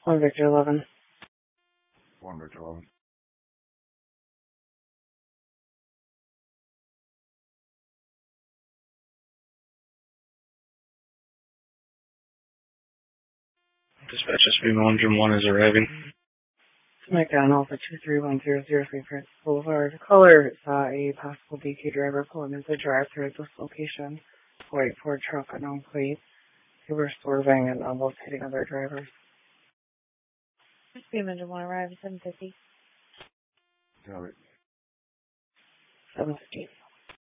1 Victor 11. 1 Victor 11. Dispatch SB 101 is arriving. SmackDown Alpha 23100 Prince Boulevard. Caller saw a possible DQ driver pulling into the drive-thru at this location. White Ford truck, unknown plate. They were swerving and almost hitting other drivers. SB 101 arrived at 7:50. Got it. 7:50.